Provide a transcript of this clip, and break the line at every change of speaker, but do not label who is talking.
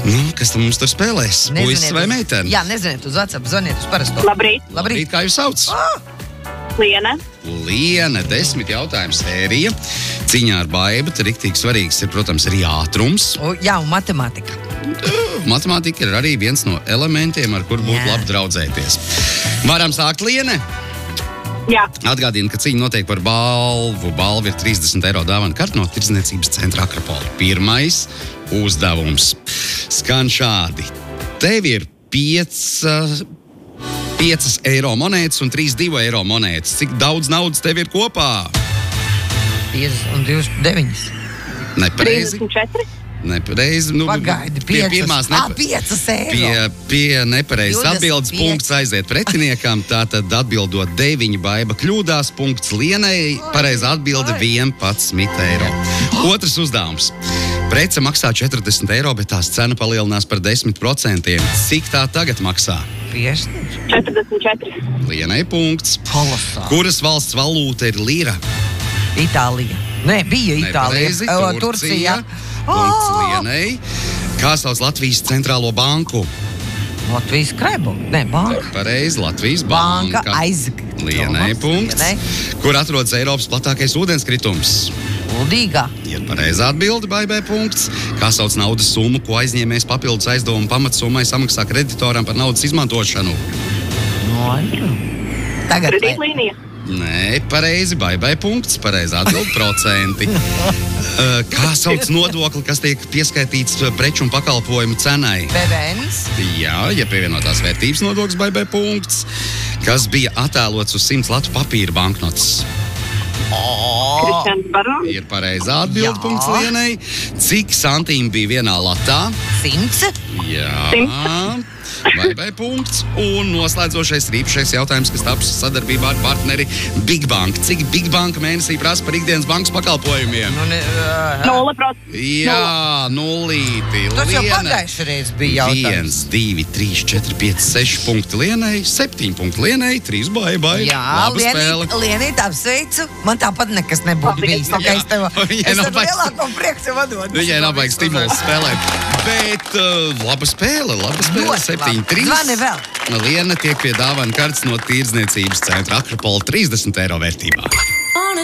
Kas tam mums tur spēlēs? Puisis vai meitene?
Jā, neziniet uz WhatsApp, zvaniet uz parasto.
Labrīt.
Labrīt, kā jūs sauc?
Liena.
Liena, 10 jautājumu sērija. Cīņā ar Baibu, te riktīgi svarīgs ir, protams, arī ātrums.
Jā, un matemātika.
Matemātika ir arī viens no elementiem, ar kur būtu labi draudzēties. Varam sākt, Liene?
Jā.
Atgādinu, ka cīņa notiek par balvu. Balva ir 30 eiro dāvana karta no Tirdzniecības centra Akropola. Pirmais uzdevums skan šādi. Tev ir 5 eiro monētas un 3 2 eiro monētas. Cik daudz naudas tev ir kopā?
5 un 29.
Nepareizi.
34.
Nepareizi.
Pagaidi, 5 eiro.
Pie nepareizes atbildes
25.
punkts aiziet pretiniekam. Tātad atbildot 9, Baiba kļūdās, punkts Lienai. Pareiza atbilde 11 eiro. Otrs uzdevums. Prece maksā 40 eiro, bet tās cena palielinās par 10%. Cik tā tagad maksā?
44.
Lienai punkts.
Kolosāli.
Kuras valsts valūta ir lira?
Itālija. Nē, bija Itālija.
Nepareizi, Turcija. Punkts Lienai. Kā sauc Latvijas centrālo banku?
Latvijas Kraibanka. Nē, banka.
Pareizi, Latvijas banka. Lienai punkts. Kur atrodas Eiropas platākais ūdenskritums?
Uldīgā.
Ir pareizā atbilde, Baibai punkts. Kā sauc naudas summu, ko aizņēmējs papildus aizdevumu pamatsummai samaksā kreditoram par naudas izmantošanu?
Tagad
Kredītlīnija.
Nē, pareizi, Baibai punkts. Pareizā atbilde procenti. Kā sauc nodokli, kas tiek pieskaitīts preču un pakalpojumu cenai?
PVNs.
Jā, ja pievienotās vērtības nodoklis, Baibai punkts. Kas bija attēlots uz 100 latu papīra banknotes?
Kristians Barons.
Ir pareizā atbilde, punkts Lienai. Cik santīmi bija vienā latā?
100.
Jā. Baibai punkts. Un noslēdzošais rīpšais jautājums, kas taps sadarbībā ar partneri Big Bank. Cik Big Bank mēnesī prasa par ikdienas bankas pakalpojumiem?
0%.
Jā, nulīti.
Tas jau pagājušajā reizē bija jautājums.
1, 2, 3, 4, 5, 6 punkti Lienai, 7 punkti Lienai, 3 Baibai.
Jā,
Laba spēle.
Lienīt apsveicu. Man tāpat nekas nebūtu bijis. Es ar lielāko prieku tev vadot.
Viņai nav vajag stimuls spēlēt. Bet laba spēle, 7-3.
Zvani vēl.
Liena tiek pie dāvana kartes no Tirdzniecības centra Akropola 30 eiro vērtībā.